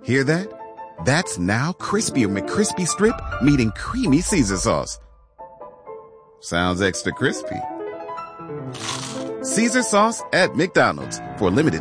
Hear that? That's now crispy McCrispy strip meeting creamy Caesar sauce. Sounds extra crispy. Caesar sauce at McDonald's for a limited